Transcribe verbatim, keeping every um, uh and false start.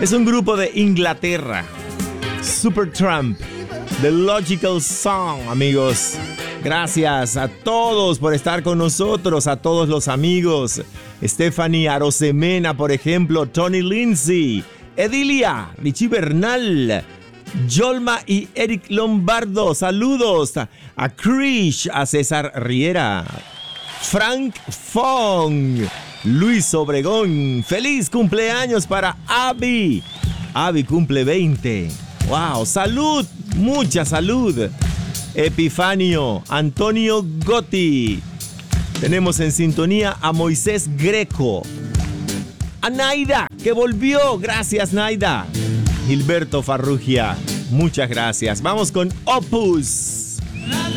Es un grupo de Inglaterra. Supertramp, The Logical Song, amigos. Gracias a todos por estar con nosotros, a todos los amigos. Stephanie Arosemena, por ejemplo, Tony Lindsay, Edilia, Richie Bernal, Yolma y Eric Lombardo. Saludos a Krish, a César Riera, Frank Fong, Luis Obregón. Feliz cumpleaños para Abby. Abby cumple veinte. Wow, salud, mucha salud. Epifanio, Antonio Gotti. Tenemos en sintonía a Moisés Greco. A Naida, que volvió. Gracias, Naida. Gilberto Farrugia, muchas gracias. Vamos con Opus.